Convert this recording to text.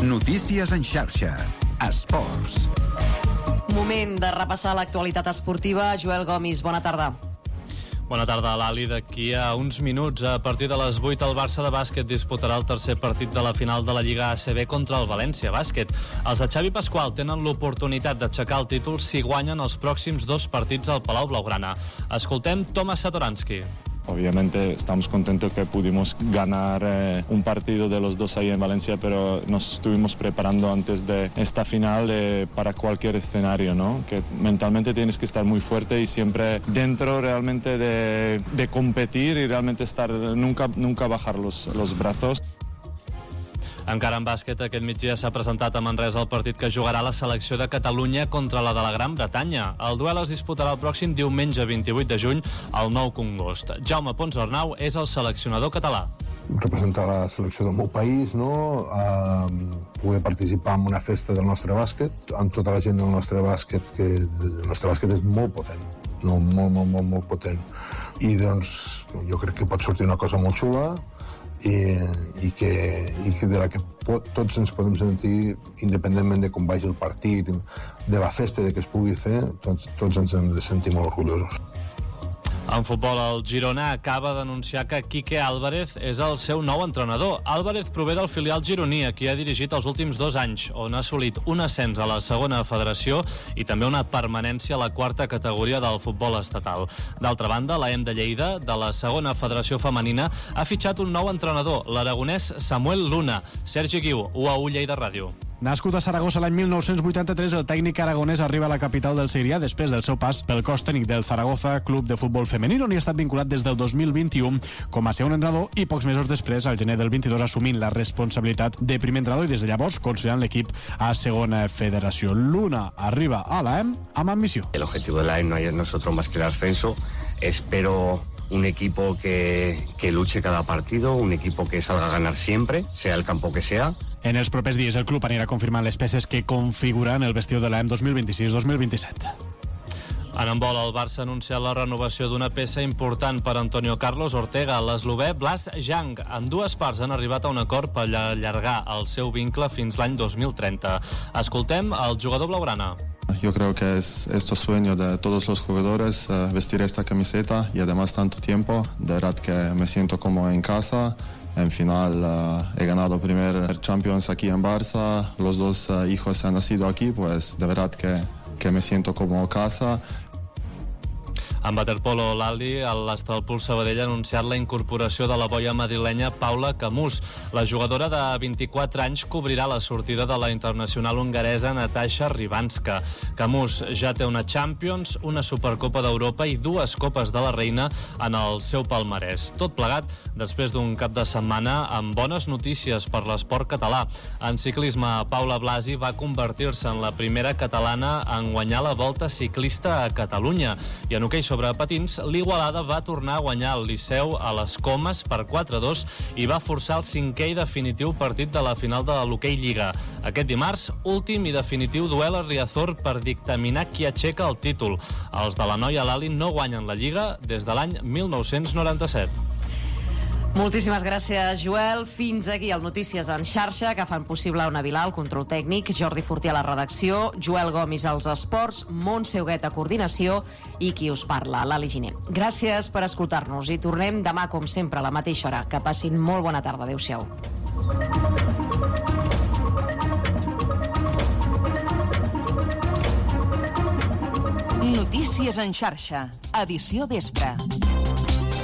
Notícies en xarxa. Esports. Moment de repassar l'actualitat esportiva. Joel Gomis, bona tarda. Bona tarda, Lali. D'aquí a uns minuts, a partir de les 8, el Barça de bàsquet disputarà el tercer partit de la final de la Lliga ACB contra el València Bàsquet. Els de Xavi Pascual tenen l'oportunitat d'aixecar el títol si guanyen els pròxims 2 partits al Palau Blaugrana. Escoltem Tomas Satoransky. Obviamente estamos contentos que pudimos ganar un partido de los dos ahí en Valencia, pero nos estuvimos preparando antes de esta final para cualquier escenario, ¿no? Que mentalmente tienes que estar muy fuerte y siempre dentro realmente de competir y realmente estar, nunca bajar los brazos. Encara en bàsquet, aquest migdia s'ha presentat a Manresa el partit que jugarà la selecció de Catalunya contra la de la Gran Bretanya. El duel es disputarà el pròxim diumenge 28 de juny al Nou Congost. Jaume Pons Arnau és el seleccionador català. Representar la selecció del meu país, no? Poder participar en una festa del nostre bàsquet, amb tota la gent del nostre bàsquet, que el nostre bàsquet és molt potent, no? molt potent. I doncs jo crec que pot sortir una cosa molt xula, i que de la que tots ens podem sentir, independentment de com vagi el partit, de la festa de que es pugui fer, tots ens hem de sentir molt orgullosos. En futbol, el Girona acaba d'anunciar que Quique Álvarez és el seu nou entrenador. Álvarez prové del filial gironí, a qui ha dirigit els últims 2 anys, on ha assolit un ascens a la segona federació i també una permanència a la 4a categoria del futbol estatal. D'altra banda, l'AEM de Lleida, de la segona federació femenina, ha fitxat un nou entrenador, l'aragonès Samuel Luna. Sergi Guiu, UAU Lleida Ràdio. Nascut a Saragossa l'any 1983, el tècnic aragonès arriba a la capital del Segrià després del seu pas pel cos tècnic del Zaragoza Club de Futbol Femení, on hi ha estat vinculat des del 2021 com a segon entrenador i pocs mesos després, al gener del 22, assumint la responsabilitat de primer entrenador i des de llavors consolidant l'equip a segona federació. Luna arriba a l'AEM amb ambició. El objetivo de l'AEM no es otro más que el ascenso. Espero un equipo que luche cada partido, un equipo que salga a ganar siempre, sea el campo que sea. En els propers dies el club anirà confirmant les peces que configuren el vestidor de l'AEM 2026-2027. En handbol, el Barça ha anunciat la renovació d'una peça important per Antonio Carlos Ortega, l'eslovè Blas Jang. Ambdues parts han arribat a un acord per allargar el seu vincle fins l'any 2030. Escoltem el jugador blaugrana. Yo creo que esto sueño de todos los jugadores, vestir esta camiseta y además tanto tiempo. De verdad que me siento como en casa. En final he ganado primer Champions aquí en Barça. Los 2 hijos han nacido aquí, pues de verdad que me siento como casa. En waterpolo, l'Ali, l'Estralpul Sabadell ha anunciat la incorporació de la boia madrilenya Paula Camus. La jugadora de 24 anys cobrirà la sortida de la internacional hongaresa Natasha Ribanska. Camus ja té una Champions, una Supercopa d'Europa i 2 Copes de la Reina en el seu palmarès. Tot plegat després d'un cap de setmana amb bones notícies per l'esport català. En ciclisme, Paula Blasi va convertir-se en la primera catalana en guanyar la Volta Ciclista a Catalunya. I en hoquei sobre patins, l'Igualada va tornar a guanyar el Liceu a les Comes per 4-2 i va forçar el 5è i definitiu partit de la final de l'Hoquei Lliga. Aquest dimarts, últim i definitiu duel a Riazor per dictaminar qui aixeca el títol. Els de la Noia Lali no guanyen la Lliga des de l'any 1997. Moltíssimes gràcies, Joel. Fins aquí el Notícies en xarxa, que fan possible Ona Vilà, el control tècnic, Jordi Fortí a la redacció, Joel Gomis als esports, Montse Huguet a coordinació i qui us parla, Lali Giner. Gràcies per escoltar-nos i tornem demà, com sempre, a la mateixa hora. Que passin molt bona tarda. Adéu-siau. Notícies en xarxa, edició vespre.